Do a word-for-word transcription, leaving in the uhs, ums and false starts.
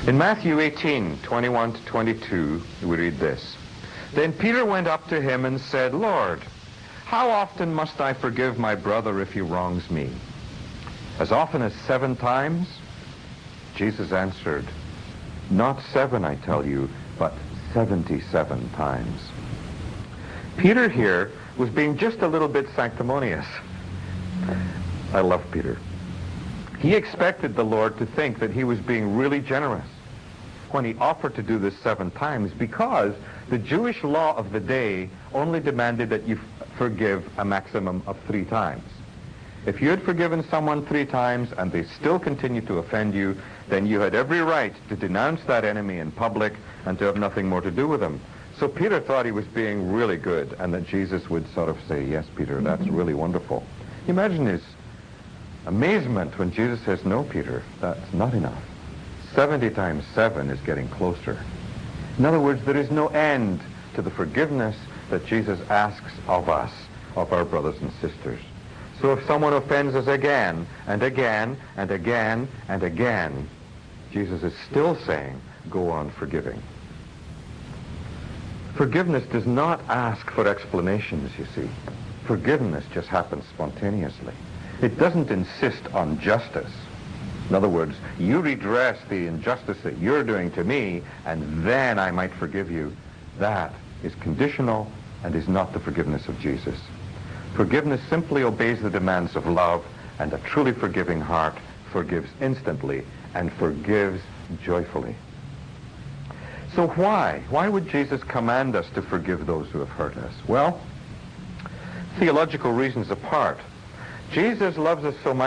In Matthew eighteen, twenty-one to twenty-two, we read this. Then Peter went up to him and said, Lord, how often must I forgive my brother if he wrongs me? As often as seven times? Jesus answered, not seven, I tell you, but seventy-seven times. Peter here was being just a little bit sanctimonious. I love Peter. He expected the Lord to think that he was being really generous when he offered to do this seven times, because the Jewish law of the day only demanded that you forgive a maximum of three times. If you had forgiven someone three times and they still continued to offend you, then you had every right to denounce that enemy in public and to have nothing more to do with them. So Peter thought he was being really good, and that Jesus would sort of say, yes, Peter, that's really wonderful. Imagine his amazement when Jesus says, no, Peter, that's not enough. seventy times seven is getting closer. In other words, there is no end to the forgiveness that Jesus asks of us, of our brothers and sisters. So if someone offends us again and again and again and again, Jesus is still saying, go on forgiving. Forgiveness does not ask for explanations, you see. Forgiveness just happens spontaneously. It doesn't insist on justice. In other words, you redress the injustice that you're doing to me, and then I might forgive you. That is conditional and is not the forgiveness of Jesus. Forgiveness simply obeys the demands of love, and a truly forgiving heart forgives instantly and forgives joyfully. So why? Why would Jesus command us to forgive those who have hurt us? Well, theological reasons apart, Jesus loves us so much